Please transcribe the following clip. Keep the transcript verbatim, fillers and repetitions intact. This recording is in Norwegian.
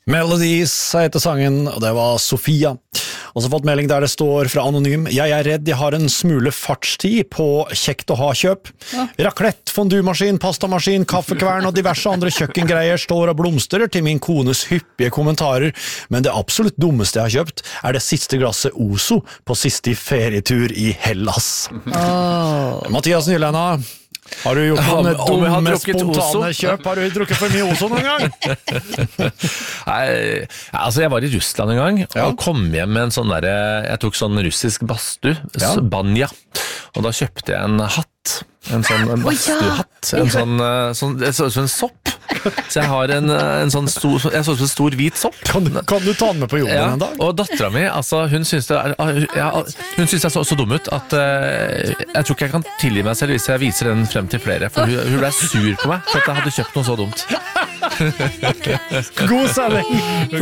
Melodies heter sangen, og det var Sofia. Og så fått melding der det står fra Anonym: Jeg er redd jeg har en smule fartstid på kjekt å ha kjøp. Ja. Raclette, fondumaskin, pastamaskin, kaffekvern og diverse andre kjøkkengreier står og blomstrer til min kones hyppige kommentarer, men det absolutt dummeste jeg har kjøpt er det siste glasset Oso på siste ferietur i Hellas. Oh. Mathias Nylenda, har du gjort noen ja, dumme, spontane kjøp? Har du drukket for mye Oso noen gang? Nei, altså jeg var i Russland en gang, ja. Og kom hjem med en sånn der, jeg tok sånn russisk bastu, ja. Banja, og da kjøpte jeg en hatt, en sånn en bastuhatt, en sånn, sånn, det så ut som en sopp. Så jeg har en, en sånn stor, jeg så ut som en stor hvit sopp. Kan du, kan du ta den med på jobben ja, en dag? Og datteren min, altså, hun synes det, er, ja, hun synes det så, så dum ut at uh, jeg tror ikke jeg kan tilgi meg selv hvis jeg viser den frem til flere, for hun, hun ble sur på meg for at jeg hadde kjøpt noe så dumt. God sending!